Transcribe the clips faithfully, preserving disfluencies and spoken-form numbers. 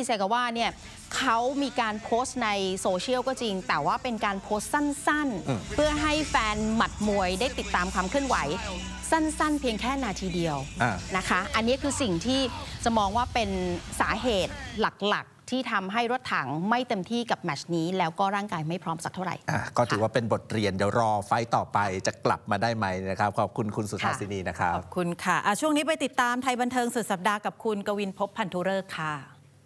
เซกาวะเนี่ยเขามีการโพสต์ในโซเชียลก็จริงแต่ว่าเป็นการโพสต์สั้นๆเพื่อให้แฟนหมัดมวยได้ติดตามความเคลื่อนไหวสั้นๆเพียงแค่นาทีเดียวนะคะอันนี้คือสิ่งที่จะมองว่าเป็นสาเหตุหลักๆที่ทำให้รถถังไม่เต็มที่กับแมตช์นี้แล้วก็ร่างกายไม่พร้อมสักเท่าไหร่ก็ถือว่าเป็นบทเรียนเดี๋ยวรอไฟต์ต่อไปจะกลับมาได้ไหมนะครับขอบคุณคุณสุธาสินีนะครับขอบคุณค่ะช่วงนี้ไปติดตามไทยบันเทิงสุดสัปดาห์กับคุณกวินภพพันธุฤกษ์ค่ะ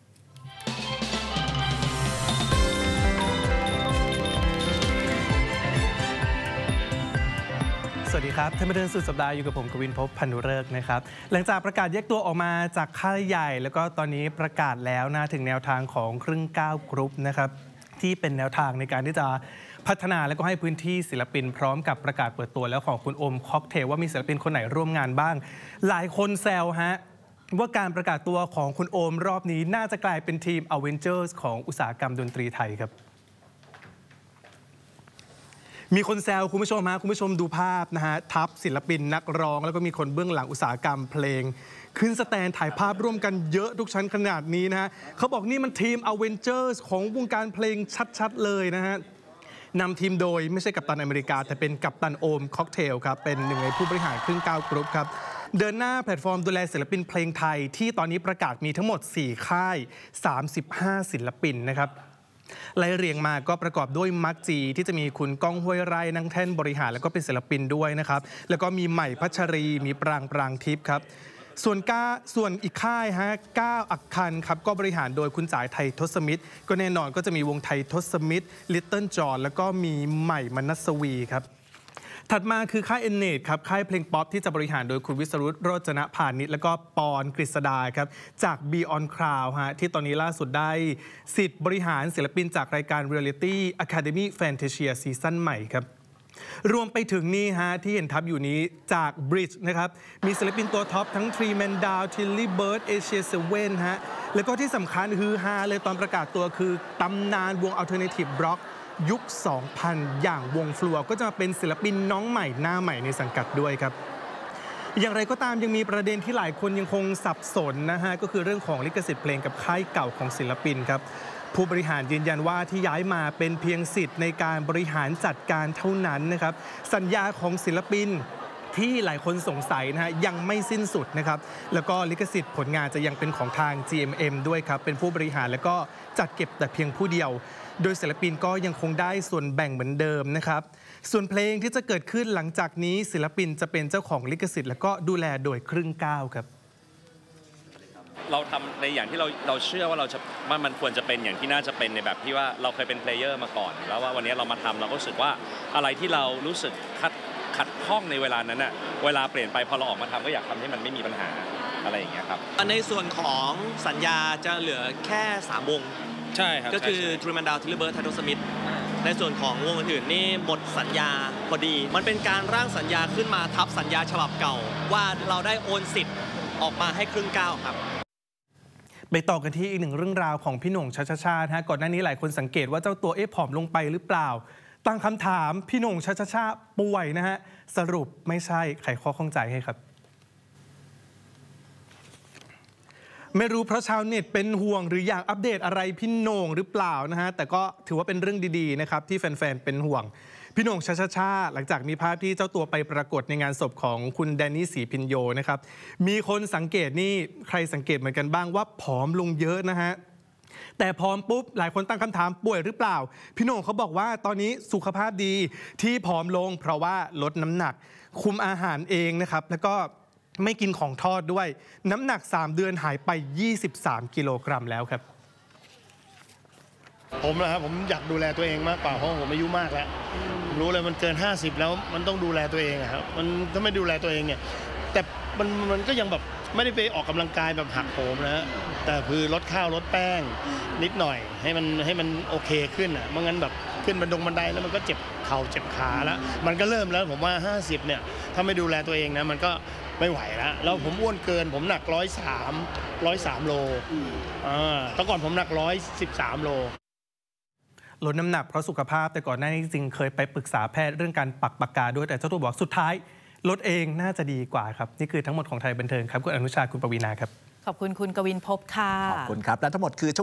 สวัสดีครับไทยบันเทิงสุดสัปดาห์อยู่กับผมกวินภพพันธุฤกษ์นะครับหลังจากประกาศแยกตัวออกมาจากค่ายใหญ่แล้วก็ตอนนี้ประกาศแล้วนะถึงแนวทางของครึ่งก้าวกรุ๊ปนะครับที่เป็นแนวทางในการที่จะพัฒนาและก็ให้พื้นที่ศิลปินพร้อมกับประกาศเปิดตัวแล้วของคุณโอมค็อกเทลว่ามีศิลปินคนไหนร่วมงานบ้างหลายคนแซวฮะว่าการประกาศตัวของคุณโอมรอบนี้น่าจะกลายเป็นทีม Avengers ของอุตสาหกรรมดนตรีไทยครับมีคนแซวคุณผู้ชมฮะคุณผู้ชมดูภาพนะฮะทัพศิลปินนักร้องแล้วก็มีคนเบื้องหลังอุตสาหกรรมเพลงขึ้นสแตนถ่ายภาพร่วมกันเยอะทุกชั้นขนาดนี้นะฮะเขาบอกนี่มันทีม Avengers ของวงการเพลงชัดๆเลยนะฮะนำทีมโดยไม่ใช่กัปตันอเมริกาแต่เป็นกัปตันโอมค็อกเทลครับเป็นหนึ่งในผู้บริหารครึ่งก้าวกรุ๊ปครับเดินหน้าแพลตฟอร์มดูแลศิลปินเพลงไทยที่ตอนนี้ประกาศมีทั้งหมดสี่ค่ายสามสิบห้าศิลปินนะครับไล่เรียงมาก็ประกอบด้วยมักจีที่จะมีคุณก้องห้วยไร่นั่งแท่นบริหารแล้วก็เป็นศิลปินด้วยนะครับแล้วก็มีใหม่พัชรีมีปรางปรางทิพย์ครับส่วนก้าส่วนอีกค่ายฮะก้าวอักคันครับก็บริหารโดยคุณจ๋ายไทยทศมิตรก็แน่นอนก็จะมีวงไทยทศมิตรลิตเติ้ลจอห์นแล้วก็มีใหม่มนัสวีครับถัดมาคือค่ายเอ็นเนตครับค่ายเพลงป๊อปที่จะบริหารโดยคุณวิศรุตโรจนพานิชแล้วก็ปอนกฤษดาครับจาก Beyond Cloud ฮะที่ตอนนี้ล่าสุดได้สิทธิ์บริหารศิลปินจากรายการ Reality Academy Fantasia ซีซั่นใหม่ครับรวมไปถึงนี่ฮะที่เห็นทับอยู่นี้จาก Bridge นะครับมีศิลปินตัวท็อปทั้ง Three Man Down Tilly Bird Asia เซเว่น ฮะแล้วก็ที่สำคัญฮือฮาเลยตอนประกาศตัวคือตำนานวง Alternative Rockยุค สองพัน อย่างวงฟลัวก็จะมาเป็นศิลปินน้องใหม่หน้าใหม่ในสังกัดด้วยครับอย่างไรก็ตามยังมีประเด็นที่หลายคนยังคงสับสนนะฮะก็คือเรื่องของลิขสิทธิ์เพลงกับค่ายเก่าของศิลปินครับผู้บริหารยืนยันว่าที่ย้ายมาเป็นเพียงสิทธิ์ในการบริหารจัดการเท่านั้นนะครับสัญญาของศิลปินที่หลายคนสงสัยนะฮะยังไม่สิ้นสุดนะครับแล้วก็ลิขสิทธิ์ผลงานจะยังเป็นของทาง จี เอ็ม เอ็ม ด้วยครับเป็นผู้บริหารแล้วก็จัดเก็บแต่เพียงผู้เดียวโดยศิลปินก็ยังคงได้ส่วนแบ่งเหมือนเดิมนะครับส่วนเพลงที่จะเกิดขึ้นหลังจากนี้ศิลปินจะเป็นเจ้าของลิขสิทธิ์แล้วก็ดูแลโดยครึ่งก้าวครับเราทำในอย่างที่เราเราเชื่อว่าเราจะว่ามันควรจะเป็นอย่างที่น่าจะเป็นในแบบที่ว่าเราเคยเป็นเพลเยอร์มาก่อนแล้วว่าวันนี้เรามาทำเราก็รู้สึกว่าอะไรที่เรารู้สึกขัดขัดข้องในเวลานั้นน่ะเวลาเปลี่ยนไปพอเราออกมาทำก็อยากทำให้มันไม่มีปัญหาอะไรอย่างเงี้ยครับในส่วนของสัญญาจะเหลือแค่สามวงใช่ครับก็คือ Three Man Down Tilly Bird ไทยทศมิตรในส่วนของวงอื่นๆนี่หมดสัญญาพอดีมันเป็นการร่างสัญญาขึ้นมาทับสัญญาฉบับเก่าว่าเราได้โอนสิทธิ์ออกมาให้ครึ่งก้าวครับไปต่อกันที่อีกหนึ่งเรื่องราวของพี่หน่งชาชาชาฮะก่อนหน้านี้หลายคนสังเกตว่าเจ้าตัวเอ๊ะผอมลงไปหรือเปล่าตั้งคำถามพี่หน่งชาชาชาป่วยนะฮะสรุปไม่ใช่ไขข้อข้องใจให้ครับไม่รู้เพราะชาวเน็ตเป็นห่วงหรืออยากอัปเดตอะไรพี่โหน่งหรือเปล่านะฮะแต่ก็ถือว่าเป็นเรื่องดีๆนะครับที่แฟนๆเป็นห่วงพี่โหน่งชาชาชาหลังจากมีภาพที่เจ้าตัวไปปรากฏในงานศพของคุณแดนนี่ศรีพิญโยนะครับมีคนสังเกตนี่ใครสังเกตเหมือนกันบ้างว่าผอมลงเยอะนะฮะแต่พร้อมปุ๊บหลายคนตั้งคำถามป่วยหรือเปล่าพี่โหน่งเขาบอกว่าตอนนี้สุขภาพดีที่ผอมลงเพราะว่าลดน้ำหนักคุมอาหารเองนะครับแล้วก็ไม่กินของทอดด้วยน้ำหนักสามเดือนหายไปยี่สิบสามกิโลกรัมแล้วครับผมนะครับผมอยากดูแลตัวเองมากกว่าเพราะผมอายุมากแล้วผมรู้เลยมันเกินห้าสิบแล้วมันต้องดูแลตัวเองครับมันถ้าไม่ดูแลตัวเองเนี่ยแต่มันมันก็ยังแบบไม่ได้ไปออกกำลังกายแบบหักโหมนะแต่คือลดข้าวลดแป้งนิดหน่อยให้มันให้มันโอเคขึ้นอ่ะไม่งั้นแบบขึ้นบันดงบันไดแล้วมันก็เจ็บเข่าเจ็บขาแล้วมันก็เริ่มแล้วผมว่าห้าสิบเนี่ยถ้าไม่ดูแลตัวเองนะมันก็ไม่ไหวแล้วแล้วผมอ้วนเกินผมหนักร้อยสามร้อยสามโลอ่าแต่ก่อนผมหนักร้อยสิบสามโลลดน้ำหนักเพราะสุขภาพแต่ก่อนหน้านี้จริงเคยไปปรึกษาแพทย์เรื่องการปักปากกาด้วยแต่เจ้าตัวบอกสุดท้ายลดเองน่าจะดีกว่าครับนี่คือทั้งหมดของไทยบันเทิงครับคุณอนุชาคุณปวีณาครับขอบคุณคุณกวินภพค่ะขอบคุณครับและทั้งหมดคือ